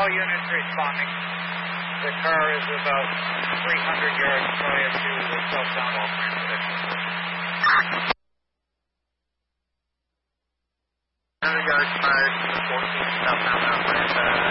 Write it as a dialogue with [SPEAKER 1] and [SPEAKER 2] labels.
[SPEAKER 1] all units responding. The car is about 300 yards prior to the southbound Alpine position.
[SPEAKER 2] 100 yards prior to the 14 southbound Alpine.